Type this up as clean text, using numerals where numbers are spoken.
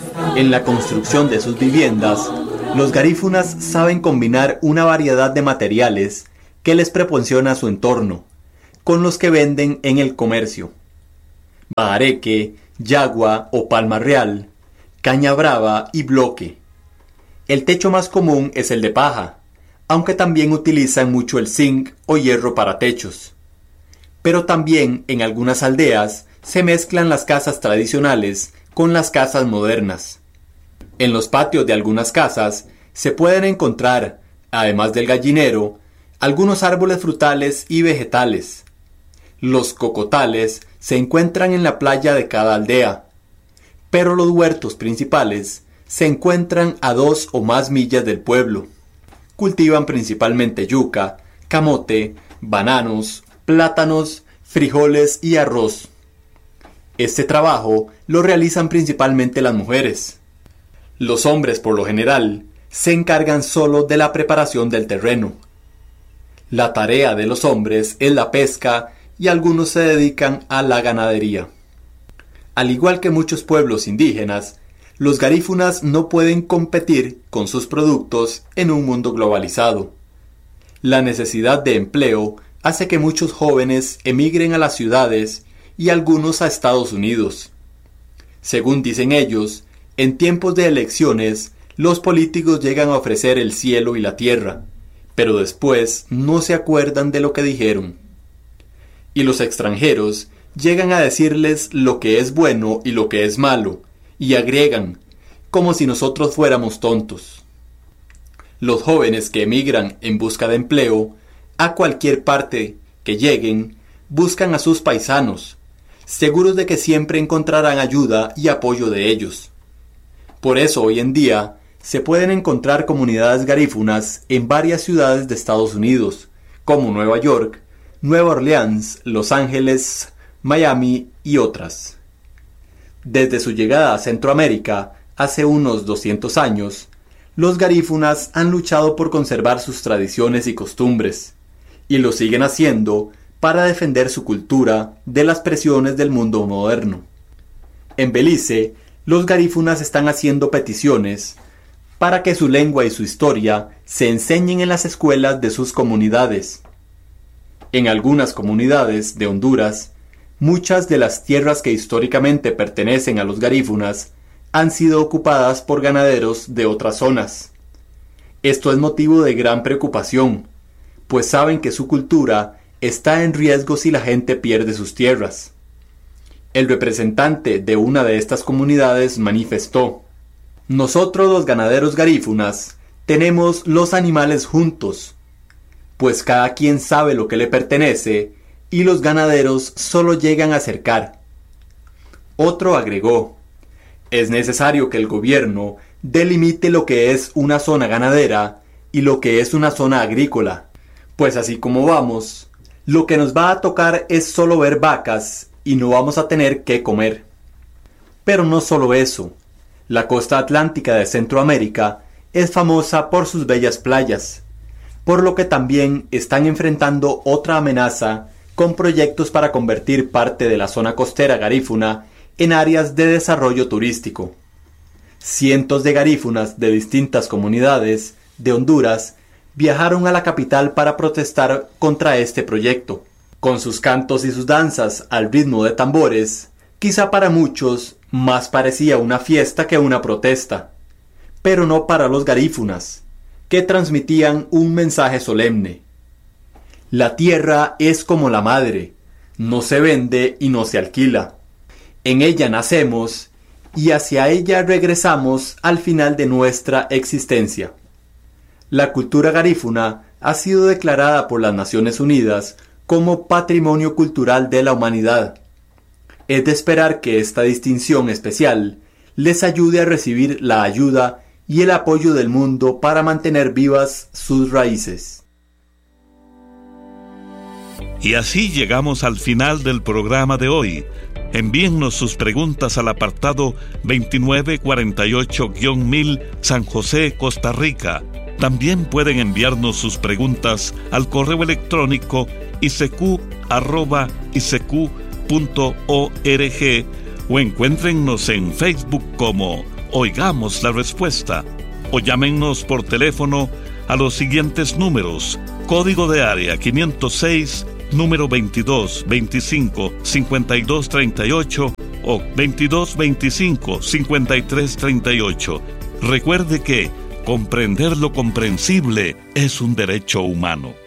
En la construcción de sus viviendas, los garífunas saben combinar una variedad de materiales que les proporciona su entorno, con los que venden en el comercio. Bahareque, yagua o palma real, caña brava y bloque. El techo más común es el de paja, aunque también utilizan mucho el zinc o hierro para techos. Pero también en algunas aldeas se mezclan las casas tradicionales con las casas modernas. En los patios de algunas casas se pueden encontrar, además del gallinero, algunos árboles frutales y vegetales. Los cocotales se encuentran en la playa de cada aldea, pero los huertos principales se encuentran a 2 o más millas del pueblo. Cultivan principalmente yuca, camote, bananos, plátanos, frijoles y arroz. Este trabajo lo realizan principalmente las mujeres. Los hombres, por lo general, se encargan solo de la preparación del terreno. La tarea de los hombres es la pesca y algunos se dedican a la ganadería. Al igual que muchos pueblos indígenas, los garífunas no pueden competir con sus productos en un mundo globalizado. La necesidad de empleo hace que muchos jóvenes emigren a las ciudades y algunos a Estados Unidos. Según dicen ellos, en tiempos de elecciones, los políticos llegan a ofrecer el cielo y la tierra, pero después no se acuerdan de lo que dijeron. Y los extranjeros llegan a decirles lo que es bueno y lo que es malo, y agregan, como si nosotros fuéramos tontos. Los jóvenes que emigran en busca de empleo, a cualquier parte que lleguen, buscan a sus paisanos, seguros de que siempre encontrarán ayuda y apoyo de ellos. Por eso hoy en día se pueden encontrar comunidades garífunas en varias ciudades de Estados Unidos, como Nueva York, Nueva Orleans, Los Ángeles, Miami y otras. Desde su llegada a Centroamérica, hace unos 200 años, los garífunas han luchado por conservar sus tradiciones y costumbres, y lo siguen haciendo para defender su cultura de las presiones del mundo moderno. En Belice, los garífunas están haciendo peticiones para que su lengua y su historia se enseñen en las escuelas de sus comunidades. En algunas comunidades de Honduras, muchas de las tierras que históricamente pertenecen a los garífunas han sido ocupadas por ganaderos de otras zonas. Esto es motivo de gran preocupación, pues saben que su cultura está en riesgo si la gente pierde sus tierras. El representante de una de estas comunidades manifestó: "Nosotros los ganaderos garífunas tenemos los animales juntos, pues cada quien sabe lo que le pertenece y los ganaderos solo llegan a cercar". Otro agregó: "Es necesario que el gobierno delimite lo que es una zona ganadera y lo que es una zona agrícola, pues así como vamos, lo que nos va a tocar es solo ver vacas y no vamos a tener qué comer". Pero no solo eso, la costa atlántica de Centroamérica es famosa por sus bellas playas, por lo que también están enfrentando otra amenaza con proyectos para convertir parte de la zona costera garífuna en áreas de desarrollo turístico. Cientos de garífunas de distintas comunidades de Honduras viajaron a la capital para protestar contra este proyecto. Con sus cantos y sus danzas al ritmo de tambores, quizá para muchos más parecía una fiesta que una protesta, pero no para los garífunas, que transmitían un mensaje solemne. La tierra es como la madre, no se vende y no se alquila. En ella nacemos y hacia ella regresamos al final de nuestra existencia. La cultura garífuna ha sido declarada por las Naciones Unidas como Patrimonio Cultural de la Humanidad. Es de esperar que esta distinción especial les ayude a recibir la ayuda y el apoyo del mundo para mantener vivas sus raíces. Y así llegamos al final del programa de hoy. Envíennos sus preguntas al apartado 2948-1000 San José, Costa Rica. También pueden enviarnos sus preguntas al correo electrónico isq@isq.org o encuéntrennos en Facebook como Oigamos la respuesta. O llámenos por teléfono a los siguientes números: código de área 506, número 2225-5238 o 2225-5338. Recuerde que comprender lo comprensible es un derecho humano.